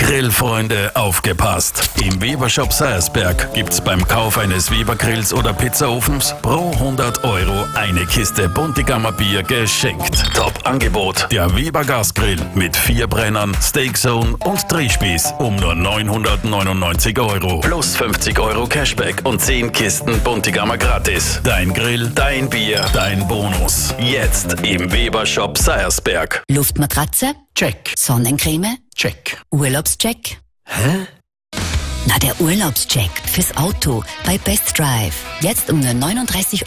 Grillfreunde, aufgepasst! Im Weber-Shop Seiersberg gibt's beim Kauf eines Weber-Grills oder Pizzaofens pro 100 € eine Kiste Buntigammer Bier geschenkt. Top-Angebot: der Weber Gasgrill mit 4 Brennern, Steakzone und Drehspieß um nur 999 € plus 50 € Cashback und 10 Kisten Buntigammer gratis. Dein Grill, dein Bier, dein Bonus. Jetzt im Weber-Shop Seiersberg. Luftmatratze? Check. Sonnencreme? Check. Urlaubscheck? Hä? Na, der Urlaubscheck fürs Auto bei Best Drive. Jetzt um nur 39